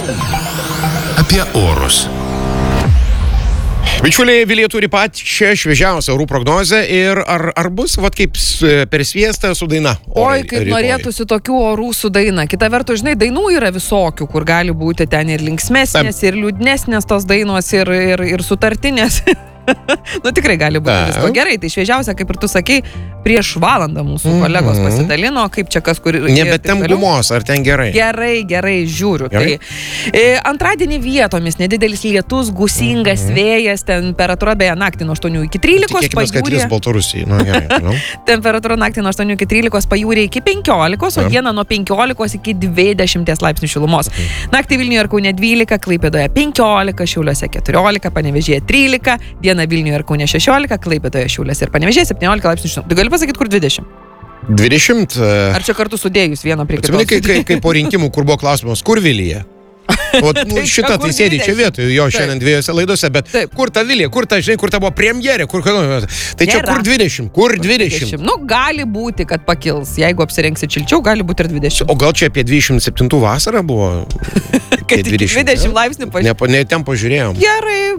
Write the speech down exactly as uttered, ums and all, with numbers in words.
Apie orus. Bičiuliai, Vilija turi pačią šviežiausią orų prognozę ir ar, ar bus, vat kaip per sviestą su daina? Oi, kaip rytoj. Norėtųsi tokių orų su daina. Kita vertus, žinai, dainų yra visokių, kur gali būti ten ir linksmesnės, Tam. ir liūdnesnės tos dainos, ir, ir, ir sutartinės. Nu tikrai gali būti visko. Gerai, tai šviežiausia, kaip ir tu sakei, prieš valandą mūsų kolegos mm-hmm. pasidalino, kaip čia kas kur... Ne, bet ten gumos, ar ten gerai? Gerai, gerai, žiūriu. Gerai. Tai, e, antradienį vietomis nedidelis lietus, gusingas mm-hmm. vėjas, temperatūra beje naktį nuo aštuonių iki trylikos. Tikėkimės, kad trys Baltarusijai. Nu, gerai, nu. Temperatūra naktį nuo aštuonių iki trylikos, pajūrė iki penkiolikos, o dieną nuo penkiolikos iki dvidešimties laipsnių šilumos. Mm. Naktį Vilniuje ir Kaune dvylika, Klaipėdoje penkiolika, Šiauliuose keturiolika, Panevėžyje trylika, dieną Vilniuje ir Kaune šešiolika, Klaipėdoje, Šiauliuose ir Panevėžyje septyniolika laipsnių šilumos. Tai gali pasakyti, kur dvidešimt? dvidešimt. Ar čia kartu sudėjus vieną prie kitos? Kai, kai, kai po rinkimų, kur buvo klausimas, kur Vilija? O nu, šitą tai sėdė čia vietoje, jo šiandien dviejose laidose, bet Taip. kur ta Vilija, kur ta, žinai, kur ta buvo premjerė, kur, tai čia Nėra. kur dvidešimt, kur dvidešimt? Nu, gali būti, kad pakils, jeigu apsirengsi čilčiau, gali būti ir dvidešimt. O gal čia apie dvidešimt septintų vasarą buvo? Kad dvidešimt laipsnių pažiūrėjom. Ne, ne, ten pažiūrėjom. Gerai,